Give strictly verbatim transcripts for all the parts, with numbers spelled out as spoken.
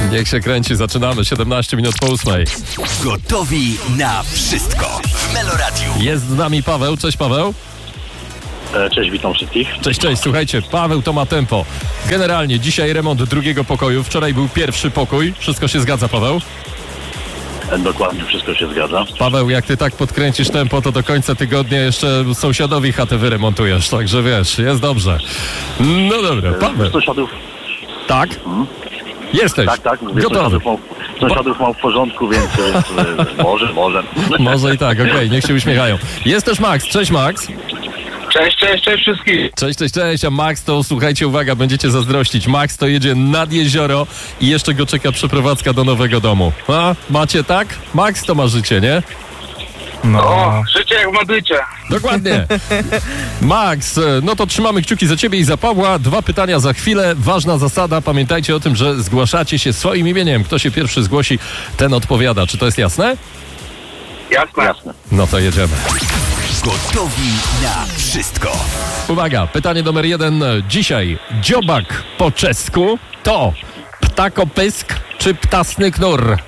Niech się kręci, zaczynamy. siedemnaście minut po ósmej. Gotowi na wszystko w Meloradiu. Jest z nami Paweł. Cześć, Paweł. Cześć, witam wszystkich. Cześć, cześć. Słuchajcie, Paweł to ma tempo. Generalnie dzisiaj remont drugiego pokoju. Wczoraj był pierwszy pokój. Wszystko się zgadza, Paweł? Dokładnie, wszystko się zgadza. Paweł, jak ty tak podkręcisz tempo, to do końca tygodnia jeszcze sąsiadowi chatę wyremontujesz. Także wiesz, jest dobrze. No dobra, Paweł. Sąsiadów... Tak? Hmm? Jesteś. Tak, tak. Mówię, Gotowy. Sąsiadów mam, sąsiadów mam w porządku, więc e, może, może. Może i tak, okej, okay, niech się uśmiechają. Jest też Max. Cześć, Max. Cześć, cześć, cześć wszystkich. Cześć, cześć, cześć. A Max to, słuchajcie, uwaga, będziecie zazdrościć. Max to jedzie nad jezioro i jeszcze go czeka przeprowadzka do nowego domu. A, macie tak? Max to ma życie, nie? No. O, życie jak w Madrycie. Dokładnie. Max, no to trzymamy kciuki za ciebie i za Pawła. Dwa pytania za chwilę. Ważna zasada. Pamiętajcie o tym, że zgłaszacie się swoim imieniem. Kto się pierwszy zgłosi, ten odpowiada. Czy to jest jasne? Jasne. Jasne. No to jedziemy. Gotowi na wszystko. Uwaga, pytanie numer jeden. Dzisiaj dziobak po czesku to ptakopysk czy ptasny knur?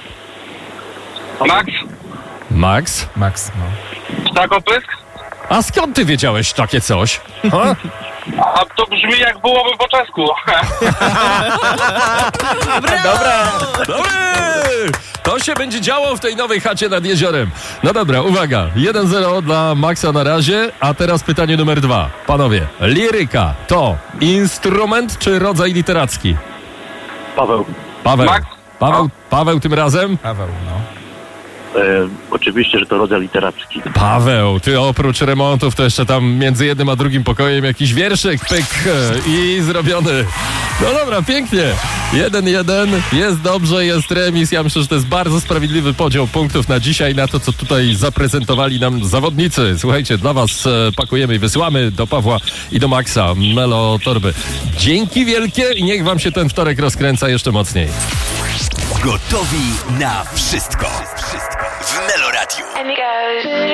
Max? Max? Max, no. Ptakopysk? A skąd ty wiedziałeś takie coś? Ha? A to brzmi jak byłoby po czesku. Dobra! Dobry! To się będzie działo w tej nowej chacie nad jeziorem. No dobra, uwaga. jeden zero dla Maxa na razie, a teraz pytanie numer dwa. Panowie, liryka to instrument czy rodzaj literacki? Paweł. Paweł. Max? Paweł, Paweł tym razem? Paweł, no. E, oczywiście, że to rodzaj literacki. Paweł, ty oprócz remontów to jeszcze tam między jednym a drugim pokojem jakiś wierszyk, pyk i zrobiony. No dobra, pięknie. jeden jeden, jest dobrze, jest remis. Ja myślę, że to jest bardzo sprawiedliwy podział punktów na dzisiaj, na to, co tutaj zaprezentowali nam zawodnicy. Słuchajcie, dla was e, pakujemy i wysyłamy do Pawła i do Maxa Melo torby. Dzięki wielkie i niech wam się ten wtorek rozkręca jeszcze mocniej. Gotowi na wszystko w Meloradiu.